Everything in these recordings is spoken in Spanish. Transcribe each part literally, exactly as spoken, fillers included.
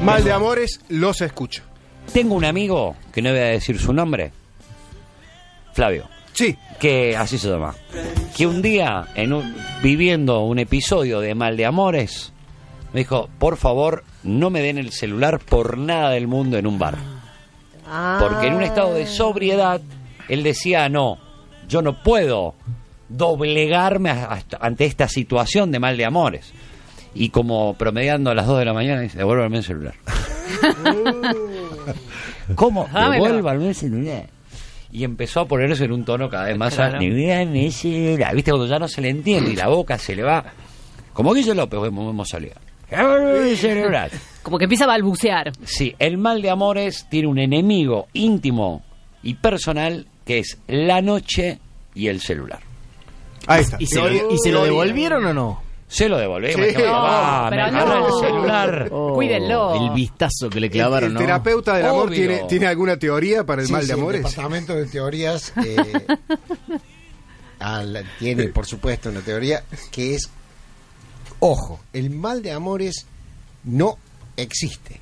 Mal de amores, los escucho. Tengo un amigo, que no voy a decir su nombre, Flavio. Sí. Que así se llama. Que un día, en un, viviendo un episodio de Mal de Amores, me dijo, por favor, no me den el celular por nada del mundo en un bar. Ah. Porque en un estado de sobriedad, él decía, no, yo no puedo doblegarme hasta, ante esta situación de mal de amores. Y como promediando a las dos de la mañana, dice, devuélvame el celular. ¿Cómo? Devuélvame el celular. Y empezó a ponerse en un tono cada vez más... Claro. Devuélvame el celular. ¿Viste? Cuando ya no se le entiende y la boca se le va... Como Guille López, hemos salido. El celular. Como que empieza a balbucear. Sí, el mal de amores tiene un enemigo íntimo y personal que es la noche y el celular. Ahí está. ¿Y se, lo, ¿y se lo devolvieron o no? Se lo devolvimos. Sí. No, No, me pero agarró no. el celular. Oh, Cuídenlo. El vistazo que le El, clavaron, el ¿no? terapeuta del amor Obvio. tiene, tiene alguna teoría para el Sí, mal sí, de amores. El departamento de teorías eh, al- tiene, por supuesto, una teoría que es, ojo, el mal de amores no existe.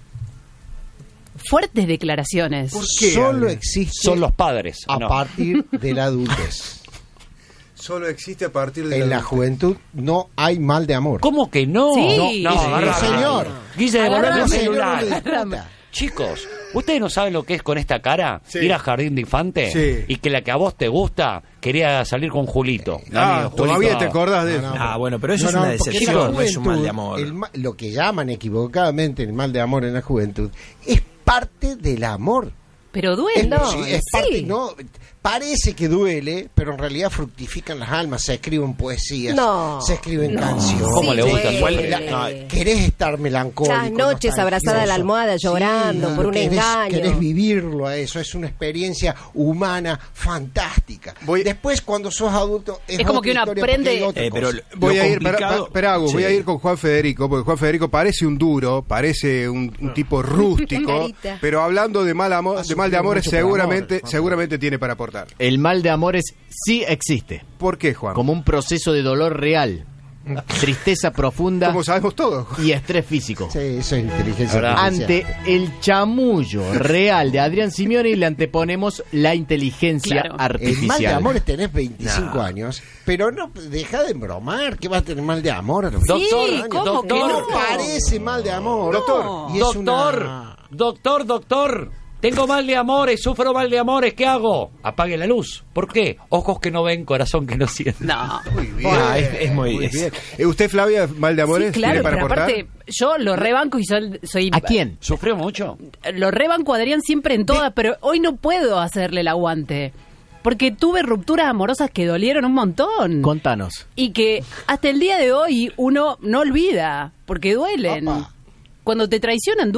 Fuertes declaraciones. ¿Por qué, Solo Adrián? existe Son los padres. a no. partir de la adultez. Solo existe a partir de En la adultez. juventud no hay mal de amor. ¿Cómo que no? Sí. No, no, Sí, agarra- señor. Guille, devolveme Agarra- el No, señor, no celular. le discuta. Chicos, ¿ustedes no saben lo que es con esta cara? Sí. Ir a Jardín de Infante Sí. y que la que a vos te gusta quería salir con Julito. Ah, Amigo, todavía Julito. te acordás de No, eso. no, Ah, bueno, pero eso No, es no, una porque decepción, la no es un mal de juventud, amor. el ma- lo que llaman equivocadamente el mal de amor en la juventud es parte del amor. Pero Es, duele. sí, es parte, no, parece que duele, pero en realidad fructifican las almas, se escriben poesías, No. se escriben No. canciones. ¿Cómo le gusta? Sí. Suele- La- No. querés estar melancólico, Las noches abrazada a la nostalgioso. almohada llorando por un querés, engaño. Querés vivirlo a eso, es una experiencia humana fantástica. Voy- Después cuando sos adulto es, Es como otra que uno historia aprende- porque hay otra Eh, pero cosa. lo Voy a ir, para, complicado- para- para, Agus, voy Sí. a ir con Juan Federico, porque Juan Federico parece un duro, parece un, un tipo rústico, Carita. pero hablando de mal amor, Ha de mal de sufrido amores, mucho por seguramente, amor, seguramente tiene para aportar. El mal de amores sí existe, ¿Por qué, Juan? como un proceso de dolor real, tristeza profunda Como sabemos todos. y estrés físico. Sí, eso es inteligencia Ahora, artificial. Ante el chamullo real de Adrián Simeone le anteponemos la inteligencia Claro. El mal de artificial. amores tenés veinticinco años, pero no deja de bromar, que vas a tener mal de amor a los Doctor, Sí, años. ¿cómo que doctor, no? No parece mal de amor. Doctor. Y es Doctor, una- doctor, doctor, tengo mal de amores, sufro mal de amores, ¿qué hago? Apague la luz. ¿Por qué? Ojos que no ven, corazón que no siente. No. Muy bien. Ah, es, es muy, Muy es- bien. Eh, ¿Usted, Flavia, mal de amores? Sí, claro, ¿Tiene para pero aportar? aparte, yo lo rebanco y soy, soy ¿A quién? ¿Sufrió mucho? lo rebanco a Adrián siempre en todas, pero hoy no puedo hacerle el aguante. Porque tuve rupturas amorosas que dolieron un montón. Contanos. Y que hasta el día de hoy uno no olvida, porque duelen. Opa. Cuando te traicionan,